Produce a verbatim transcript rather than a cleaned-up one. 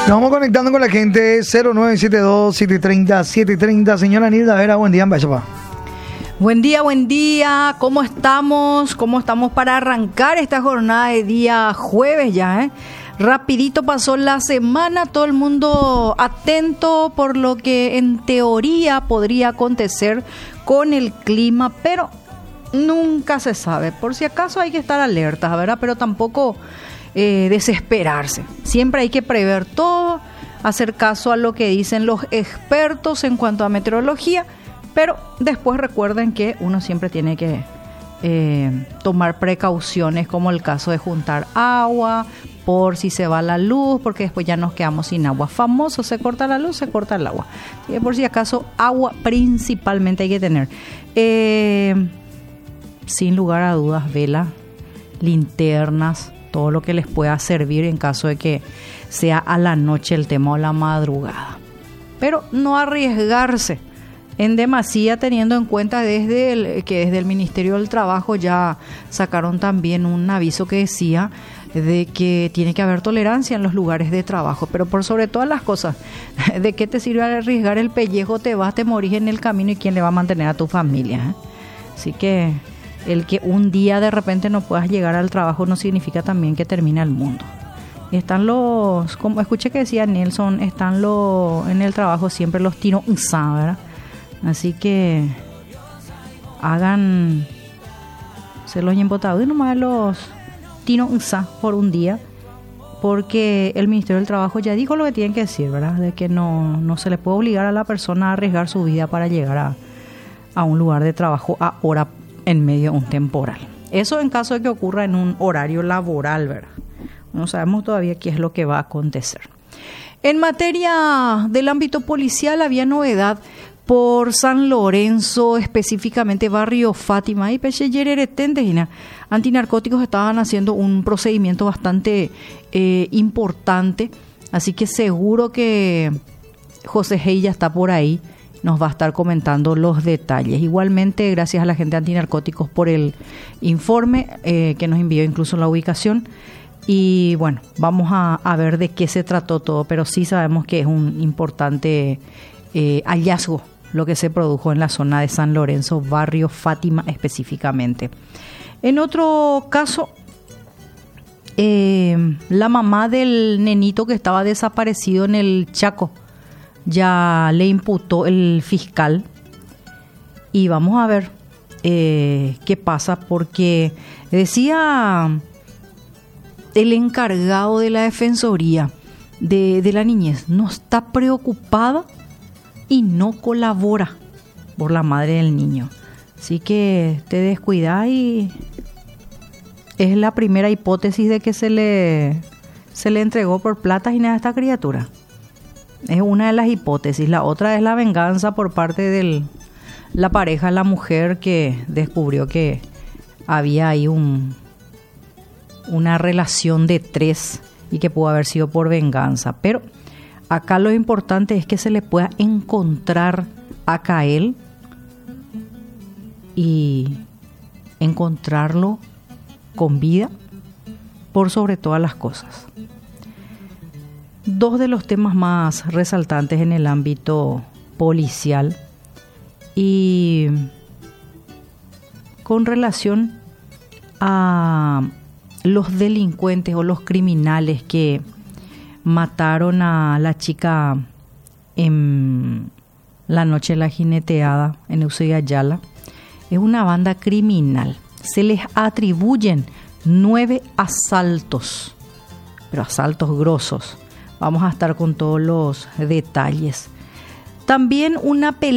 vamos conectando con la gente. Cero nueve siete dos, siete tres cero, siete tres cero. Señora Nilda Vera, buen día, vaya pa. Buen día, buen día. ¿Cómo estamos? ¿Cómo estamos para arrancar esta jornada de día jueves ya, eh? Rapidito pasó la semana, todo el mundo atento por lo que en teoría podría acontecer con el clima, pero nunca se sabe. Por si acaso hay que estar alertas, ¿verdad? Pero tampoco eh, desesperarse. Siempre hay que prever todo, hacer caso a lo que dicen los expertos en cuanto a meteorología, pero después recuerden que uno siempre tiene que eh, tomar precauciones, como el caso de juntar agua por si se va la luz, porque después ya nos quedamos sin agua. Famoso, se corta la luz, se corta el agua. Así que por si acaso, agua principalmente hay que tener. Eh, sin lugar a dudas, velas, linternas, todo lo que les pueda servir en caso de que sea a la noche el tema o la madrugada. Pero no arriesgarse en demasía, teniendo en cuenta desde el, que desde el Ministerio del Trabajo ya sacaron también un aviso que decía de que tiene que haber tolerancia en los lugares de trabajo, pero por sobre todas las cosas, ¿de qué te sirve arriesgar el pellejo? Te vas, te morís en el camino, y quién le va a mantener a tu familia, ¿eh? Así que el que un día de repente no puedas llegar al trabajo no significa también que termina el mundo. Y están los, como escuché que decía Nelson, están los en el trabajo siempre los tino unsa, ¿verdad? Así que hagan, se los embotado y nomás los tino unsa por un día, porque el Ministerio del Trabajo ya dijo lo que tienen que decir, ¿verdad? De que no, no se le puede obligar a la persona a arriesgar su vida para llegar a, a un lugar de trabajo ahora en medio de un temporal. Eso en caso de que ocurra en un horario laboral, ¿verdad? No sabemos todavía qué es lo que va a acontecer. En materia del ámbito policial había novedad por San Lorenzo, específicamente barrio Fátima y Pecheyereretente. Antinarcóticos estaban haciendo un procedimiento bastante eh, importante, así que seguro que José Hey ya está por ahí, nos va a estar comentando los detalles. Igualmente, gracias a la gente de Antinarcóticos por el informe eh, que nos envió incluso la ubicación. Y bueno, vamos a, a ver de qué se trató todo, pero sí sabemos que es un importante eh, hallazgo lo que se produjo en la zona de San Lorenzo, barrio Fátima específicamente. En otro caso, eh, la mamá del nenito que estaba desaparecido en el Chaco ya le imputó el fiscal, y vamos a ver eh, qué pasa, porque decía el encargado de la Defensoría de, de la Niñez, no está preocupada y no colabora por la madre del niño. Así que te descuidas y es la primera hipótesis de que se le, se le entregó por plata y nada a esta criatura. Es una de las hipótesis. La otra es la venganza por parte de la pareja, la mujer que descubrió que había ahí un, una relación de tres y que pudo haber sido por venganza. Pero acá lo importante es que se le pueda encontrar a Kael y encontrarlo con vida por sobre todas las cosas. Dos de los temas más resaltantes en el ámbito policial y con relación a los delincuentes o los criminales que mataron a la chica en la noche de la jineteada en Eusebio Ayala. Es una banda criminal. Se les atribuyen nueve asaltos, pero asaltos grosos. Vamos a estar con todos los detalles. También una pelea